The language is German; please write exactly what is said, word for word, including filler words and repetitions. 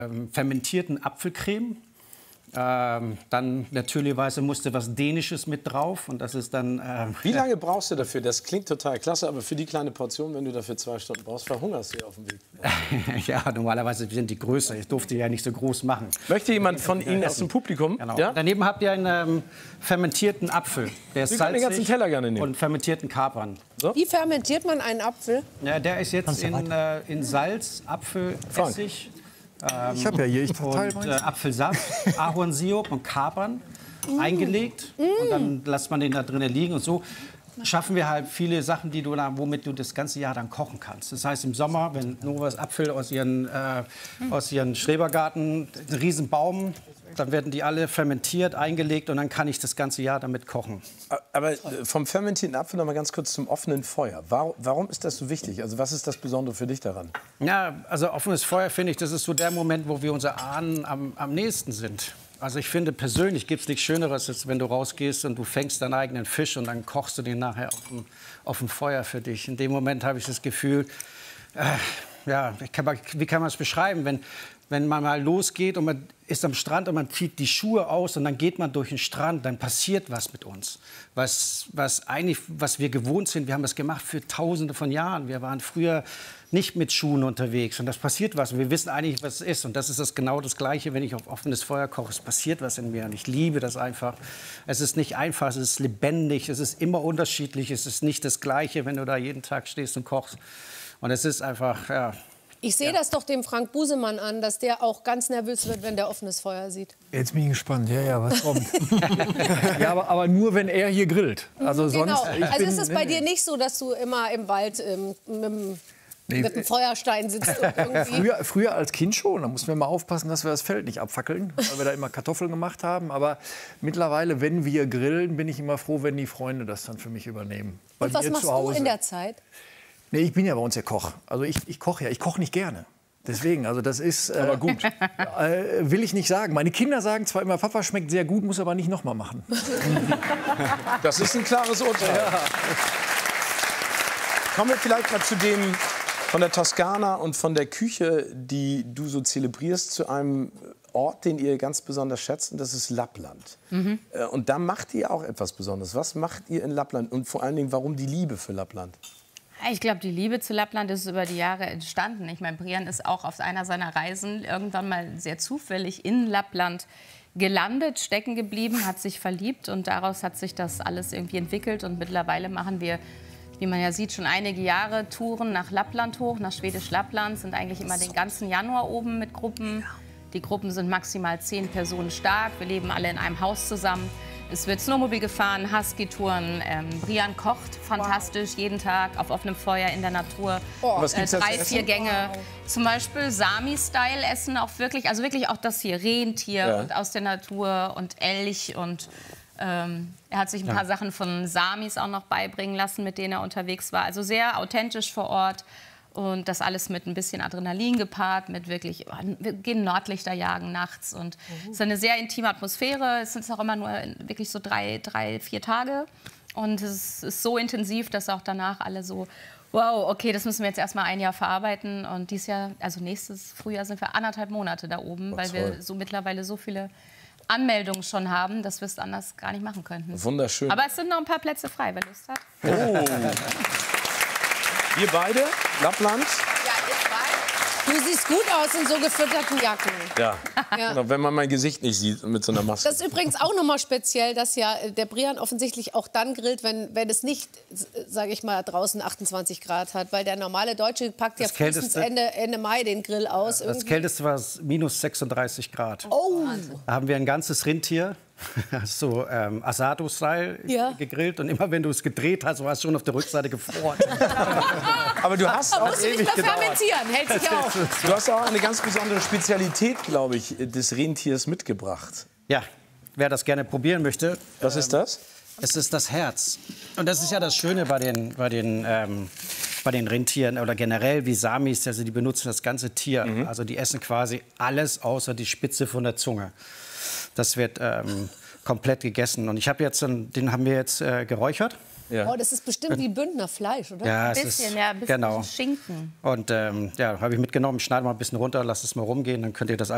ähm, fermentierten Apfelcreme. Ähm, dann natürlicherweise musste was Dänisches mit drauf und das ist dann... Ähm, Wie lange brauchst du dafür? Das klingt total klasse, aber für die kleine Portion, wenn du dafür zwei Stunden brauchst, verhungerst du ja auf dem Weg. Ja, normalerweise sind die größer. Ich durfte ja nicht so groß machen. Möchte jemand von Ihnen aus dem Publikum? Genau. Ja? Daneben habt ihr einen ähm, fermentierten Apfel. Der ist Sie können den ganzen salzig Teller gerne nehmen. und fermentierten Kapern. So? Wie fermentiert man einen Apfel? Ja, der ist jetzt in, äh, in Salz, Apfel, Essig. Ähm, Ich habe ja hier, ich teile und äh, Apfelsaft, Ahornsirup und Kapern mm. eingelegt. Mm. Und dann lässt man den da drinnen liegen. Und so schaffen wir halt viele Sachen, die du da, womit du das ganze Jahr dann kochen kannst. Das heißt, im Sommer, wenn Novas Apfel aus ihren, äh, mm. aus ihren Schrebergarten, ein Riesenbaum, dann werden die alle fermentiert, eingelegt und dann kann ich das ganze Jahr damit kochen. Aber vom fermentierten Apfel noch mal ganz kurz zum offenen Feuer. Warum, warum ist das so wichtig? Also was ist das Besondere für dich daran? Ja, also offenes Feuer, finde ich, das ist so der Moment, wo wir unsere Ahnen am, am nächsten sind. Also ich finde persönlich gibt es nichts Schöneres, als wenn du rausgehst und du fängst deinen eigenen Fisch und dann kochst du den nachher auf dem, auf dem Feuer für dich. In dem Moment habe ich das Gefühl, äh, ja, ich kann, wie kann man es beschreiben, wenn, wenn man mal losgeht und man ist am Strand und man zieht die Schuhe aus und dann geht man durch den Strand, dann passiert was mit uns. Was, was, eigentlich, was wir gewohnt sind, wir haben das gemacht für Tausende von Jahren. Wir waren früher nicht mit Schuhen unterwegs und das passiert was. Und wir wissen eigentlich, was es ist. Und das ist das genau das Gleiche, wenn ich auf offenes Feuer koche. Es passiert was in mir und ich liebe das einfach. Es ist nicht einfach, es ist lebendig, es ist immer unterschiedlich. Es ist nicht das Gleiche, wenn du da jeden Tag stehst und kochst. Und es ist einfach, ja... Ich sehe ja. das doch dem Frank Busemann an, dass der auch ganz nervös wird, wenn der offenes Feuer sieht. Jetzt bin ich gespannt. Ja, ja, was kommt? Ja, aber, aber nur, wenn er hier grillt. Also genau. sonst. Ich also bin, ist es bei nee, dir nicht so, dass du immer im Wald ähm, mit, dem, nee, mit dem Feuerstein sitzt und irgendwie... Früher, früher als Kind schon. Da mussten wir mal aufpassen, dass wir das Feld nicht abfackeln, weil wir da immer Kartoffeln gemacht haben. Aber mittlerweile, wenn wir grillen, bin ich immer froh, wenn die Freunde das dann für mich übernehmen. Bei und was mir machst zu Hause. du in der Zeit? Nee, ich bin ja bei uns der Koch. Also ich, ich koche ja. Ich koche nicht gerne. Deswegen, also das ist... Äh, aber gut. Äh, will ich nicht sagen. Meine Kinder sagen zwar immer, Papa schmeckt sehr gut, muss aber nicht noch mal machen. Das ist ein klares Urteil. Ja. Kommen wir vielleicht mal zu dem von der Toskana und von der Küche, die du so zelebrierst, zu einem Ort, den ihr ganz besonders schätzt, und das ist Lappland. Mhm. Und da macht ihr auch etwas Besonderes. Was macht ihr in Lappland und vor allen Dingen, warum die Liebe für Lappland? Ich glaube, die Liebe zu Lappland ist über die Jahre entstanden. Ich meine, Brian ist auch auf einer seiner Reisen irgendwann mal sehr zufällig in Lappland gelandet, stecken geblieben, hat sich verliebt und daraus hat sich das alles irgendwie entwickelt. Und mittlerweile machen wir, wie man ja sieht, schon einige Jahre Touren nach Lappland hoch, nach Schwedisch Lappland, sind eigentlich immer den ganzen Januar oben mit Gruppen. Die Gruppen sind maximal zehn Personen stark. Wir leben alle in einem Haus zusammen. Es wird Snowmobil gefahren, Husky-Touren. Ähm, Brian kocht fantastisch, wow. jeden Tag auf offenem Feuer in der Natur. Oh. Was äh, drei, vier Gänge. Wow. Zum Beispiel Sami-Style essen auch wirklich, also wirklich auch das hier, Rentier ja. und aus der Natur und Elch. Und ähm, er hat sich ein paar ja. Sachen von Samis auch noch beibringen lassen, mit denen er unterwegs war. Also sehr authentisch vor Ort. Und das alles mit ein bisschen Adrenalin gepaart, mit wirklich, wir gehen Nordlichter jagen nachts. Und es ist eine sehr intime Atmosphäre. Es sind auch immer nur wirklich so drei, drei, vier Tage. Und es ist so intensiv, dass auch danach alle so, wow, okay, das müssen wir jetzt erstmal ein Jahr verarbeiten. Und dieses Jahr, also nächstes Frühjahr sind wir anderthalb Monate da oben, oh, weil toll. wir so mittlerweile so viele Anmeldungen schon haben, dass wir es anders gar nicht machen könnten. Wunderschön. Aber es sind noch ein paar Plätze frei, wenn Lust habt. Oh. Ihr beide, Lappland? Ja, ihr zwei. Du siehst gut aus in so gefütterten Jacken. Ja, ja. Genau, wenn man mein Gesicht nicht sieht mit so einer Maske. Das ist übrigens auch noch mal speziell, dass ja der Brian offensichtlich auch dann grillt, wenn, wenn es nicht, sage ich mal, draußen achtundzwanzig Grad hat. Weil der normale Deutsche packt ja frühestens Ende, Ende Mai den Grill aus. Ja, das Kälteste war minus sechsunddreißig Grad. Oh. Da haben wir ein ganzes Rentier. So ähm, Asado-Style ja. gegrillt und immer wenn du es gedreht hast, war es schon auf der Rückseite gefroren. Aber du hast auch musst du nicht mehr fermentieren, hält sich auch. Du hast auch eine ganz besondere Spezialität, glaube ich, des Rentiers mitgebracht. Ja, wer das gerne probieren möchte. Was ist das? Es ist das Herz. Und das ist ja das Schöne bei den, bei den, ähm, bei den Rentieren oder generell wie Samis. Also die benutzen das ganze Tier. Mhm. Also die essen quasi alles außer die Spitze von der Zunge. Das wird ähm, komplett gegessen. Und ich habe jetzt, den haben wir jetzt äh, geräuchert. Ja. Oh, das ist bestimmt wie Bündner Fleisch, oder? Ja, ein es bisschen, ist, ja, ein bisschen genau. Schinken. Und ähm, ja, habe ich mitgenommen, schneide mal ein bisschen runter, lasst es mal rumgehen, dann könnt ihr das